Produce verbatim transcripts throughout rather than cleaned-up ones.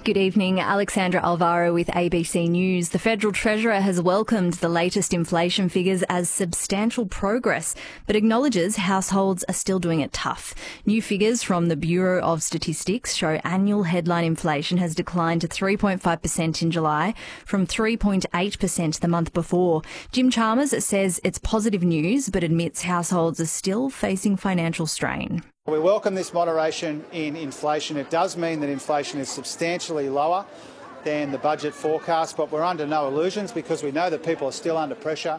Good evening, Alexandra Alvaro with A B C News. The Federal Treasurer has welcomed the latest inflation figures as substantial progress, but acknowledges households are still doing it tough. New figures from the Bureau of Statistics show annual headline inflation has declined to three point five percent in July from three point eight percent the month before. Jim Chalmers says it's positive news, but admits households are still facing financial strain. We welcome this moderation in inflation. It does mean that inflation is substantially lower than the budget forecast, but we're under no illusions because we know that people are still under pressure.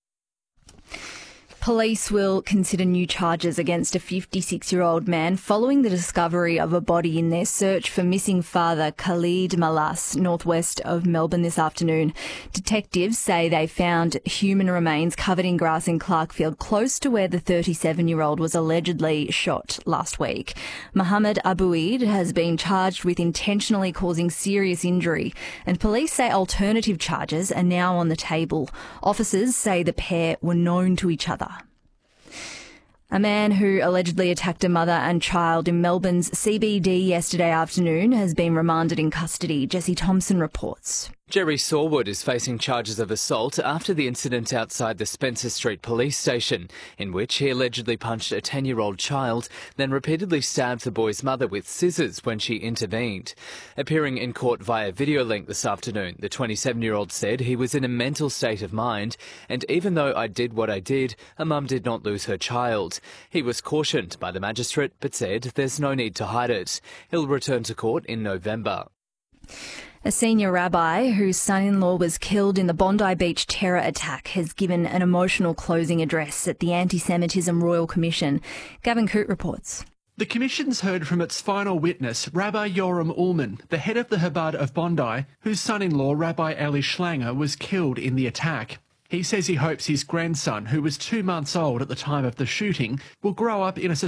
Police will consider new charges against a fifty-six-year-old man following the discovery of a body in their search for missing father Khalid Malas, northwest of Melbourne this afternoon. Detectives say they found human remains covered in grass in Clarkfield, close to where the thirty-seven-year-old was allegedly shot last week. Mohammed Abouid has been charged with intentionally causing serious injury, and police say alternative charges are now on the table. Officers say the pair were known to each other. A man who allegedly attacked a mother and child in Melbourne's C B D yesterday afternoon has been remanded in custody. Jesse Thompson reports. Jerry Sawwood is facing charges of assault after the incident outside the Spencer Street police station, in which he allegedly punched a ten-year-old child, then repeatedly stabbed the boy's mother with scissors when she intervened. Appearing in court via video link this afternoon, the twenty-seven-year-old said he was in a mental state of mind, and even though I did what I did, a mum did not lose her child. He was cautioned by the magistrate, but said there's no need to hide it. He'll return to court in November. A senior rabbi whose son-in-law was killed in the Bondi Beach terror attack has given an emotional closing address at the Anti-Semitism Royal Commission. Gavin Coote reports. The Commission's heard from its final witness, Rabbi Yoram Ullman, the head of the Chabad of Bondi, whose son-in-law, Rabbi Ali Schlanger, was killed in the attack. He says he hopes his grandson, who was two months old at the time of the shooting, will grow up in a